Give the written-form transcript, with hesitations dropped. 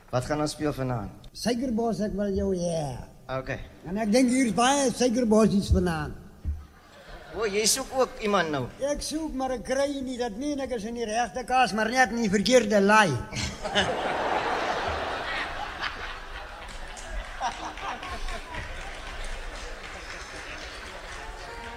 Wat gaan ons speel vanaand? Suikerbos, ek wil jou ja. Okay. En ek dink hier is baie suikerbosies vanaand. O, jy soek ook iemand nou. Ek soek, maar ek kry nie. Dat meen ek is in die regte kaas, maar net in die verkeerde laai.